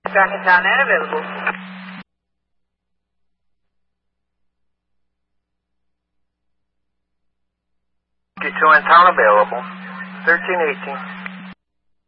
Rockintown and available. Get 2 in town available. 1318.